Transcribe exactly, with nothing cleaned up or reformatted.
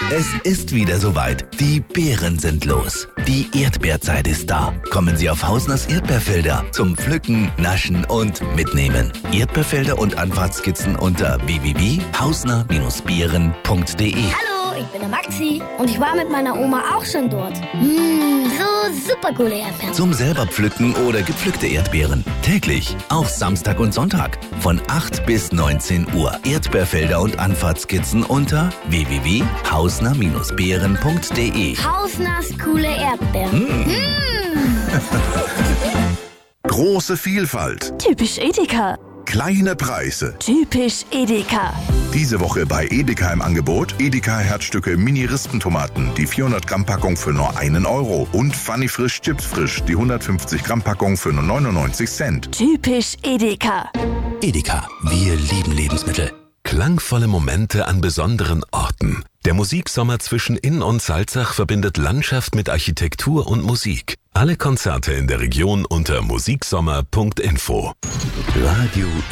Es ist wieder soweit. Die Beeren sind los. Die Erdbeerzeit ist da. Kommen Sie auf Hausners Erdbeerfelder zum Pflücken, Naschen und Mitnehmen. Erdbeerfelder und Anfahrtskizzen unter w w w punkt hausner Bindestrich beeren punkt de. Hallo, ich bin der Maxi und ich war mit meiner Oma auch schon dort. Mmh, so super coole Erdbeeren. Zum selber pflücken oder gepflückte Erdbeeren. Täglich, auch Samstag und Sonntag. Von acht bis neunzehn Uhr. Erdbeerfelder und Anfahrtskizzen unter w w w punkt hausner Bindestrich beeren punkt de. Hausners coole Erdbeeren. Mmh. Mmh. Große Vielfalt. Typisch Edeka. Kleine Preise. Typisch Edeka. Diese Woche bei Edeka im Angebot Edeka Herzstücke Mini-Rispentomaten, die vierhundert Gramm Packung für nur einen Euro. Und Funny Frisch Chips Frisch, die hundertfünfzig Gramm Packung für nur neunundneunzig Cent. Typisch Edeka. Edeka, wir lieben Lebensmittel. Klangvolle Momente an besonderen Orten. Der Musiksommer zwischen Inn und Salzach verbindet Landschaft mit Architektur und Musik. Alle Konzerte in der Region unter musiksommer punkt info. Radio